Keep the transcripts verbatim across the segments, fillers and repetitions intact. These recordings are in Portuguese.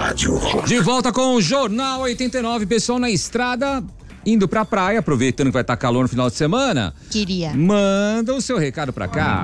Rádio Rock. De volta com o Jornal oitenta e nove, pessoal na estrada, indo pra praia, aproveitando que vai estar calor no final de semana. Queria. Manda o seu recado pra cá.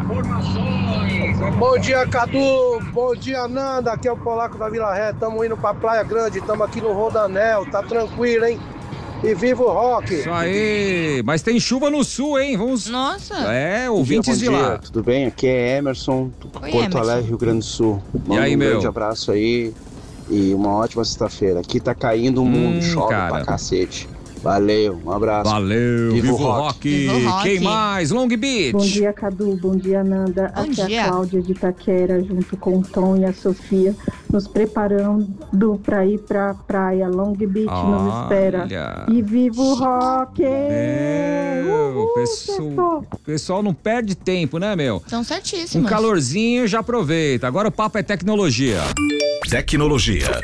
Bom dia, Cadu. Bom dia, Nanda. Aqui é o Polaco da Vila Ré. Tamo indo pra Praia Grande. Tamo aqui no Rodanel. Tá tranquilo, hein? E viva o rock. Isso aí. Mas tem chuva no sul, hein? Vamos. Nossa. É, ouvintes dia, de bom lá. dia, tudo bem? Aqui é Emerson, do Oi, Porto Emerson. Alegre, Rio Grande do Sul. E aí, um meu? grande abraço aí e uma ótima sexta-feira. Aqui tá caindo o mundo, Hum, chove cara. pra cacete. Valeu, um abraço. Valeu, Viva viva o o rock. rock. Viva o rock. Quem mais? Long Beach. Bom dia, Cadu. Bom dia, Nanda. Bom Aqui dia. é a Cláudia de Itaquera, junto com o Tom e a Sofia, nos preparando para ir pra praia. Long Beach nos espera. Olha. E viva o rock! Meu, Uhul, pessoal, pessoal. pessoal não perde tempo, né, meu? São Um certíssimos. calorzinho, já aproveita. Agora o papo é tecnologia. Tecnologia.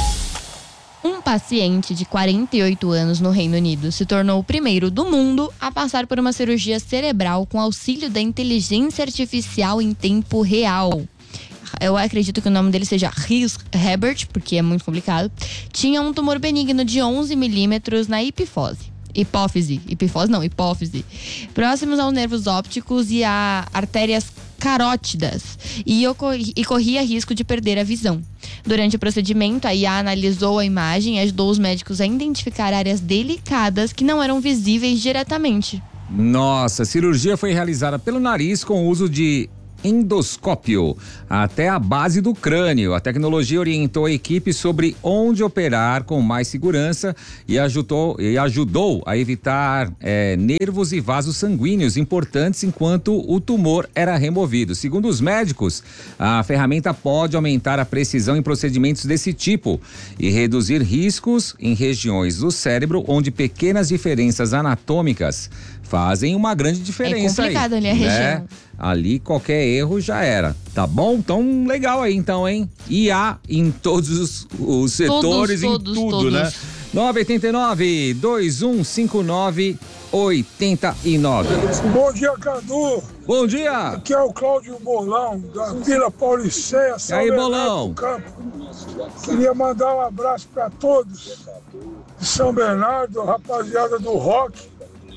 Um paciente de quarenta e oito anos no Reino Unido se tornou o primeiro do mundo a passar por uma cirurgia cerebral com auxílio da inteligência artificial em tempo real. Eu acredito que o nome dele seja Rhys Herbert, porque é muito complicado. Tinha um tumor benigno de onze milímetros na hipófise. Hipófise, hipófise não, hipófise. Próximos aos nervos ópticos e a artérias carótidas. E, ocorri, e corria risco de perder a visão. Durante o procedimento, a I A analisou a imagem e ajudou os médicos a identificar áreas delicadas que não eram visíveis diretamente. Nossa, a cirurgia foi realizada pelo nariz com o uso de endoscópio até a base do crânio. A tecnologia orientou a equipe sobre onde operar com mais segurança e ajudou, e ajudou a evitar é, nervos e vasos sanguíneos importantes enquanto o tumor era removido. Segundo os médicos, a ferramenta pode aumentar a precisão em procedimentos desse tipo e reduzir riscos em regiões do cérebro onde pequenas diferenças anatômicas fazem uma grande diferença. É complicado aí, ali a né? região. Ali qualquer erro já era, tá bom? Então legal aí então, hein? I A em todos os, os setores, Todos, em todos, tudo, todos. né? nove oito nove, dois um cinco nove, oito nove. Bom dia, Cadu. Bom dia! Aqui é o Cláudio Bolão, da Vila Pauliceia, São E aí, Bernardo Bolão? do Campo. Queria mandar um abraço para todos de São Bernardo, rapaziada do rock.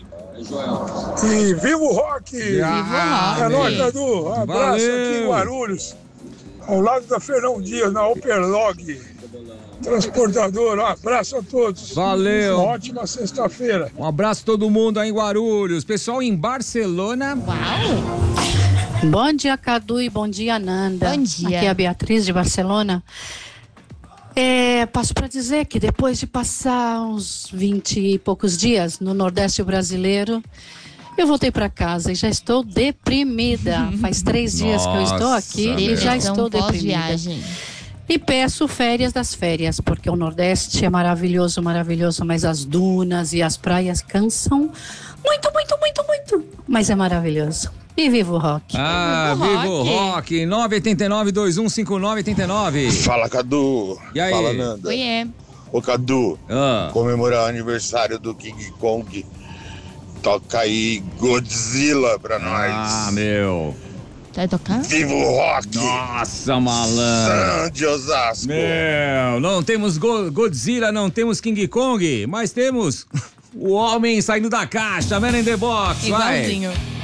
E viva o rock! Ah, É nóis, amém. Cadu. Um abraço Valeu. aqui em Guarulhos, ao lado da Fernão Dias, na Operlog. Transportador, um abraço a todos. Valeu. Uma ótima sexta-feira. Um abraço a todo mundo aí em Guarulhos. Pessoal em Barcelona. Uau! Bom dia, Cadu, e bom dia, Nanda. Bom dia. Aqui é a Beatriz de Barcelona. É, passo para dizer que depois de passar uns vinte e poucos dias no Nordeste brasileiro, eu voltei para casa e já estou deprimida. Faz três dias que eu estou aqui Nossa, e já meu. estou deprimida. Pós-viagem. E peço férias das férias, porque o Nordeste é maravilhoso, maravilhoso, mas as dunas e as praias cansam muito, muito, muito, muito. Mas é maravilhoso. E viva o rock. Ah, Viva o viva o rock. rock. nove oito nove, dois um cinco nove, oito nove. Fala, Cadu. E aí? Fala, Nanda. Oiê. Ô, Cadu, Ah. comemorar o aniversário do King Kong. Toca aí Godzilla pra nós. Ah, meu. Vai tocar? Viva o rock! Nossa, malandro. San de Osasco. Meu, não temos Go- Godzilla, não temos King Kong, mas temos o homem saindo da caixa, Man in the Box, vai. Igualzinho.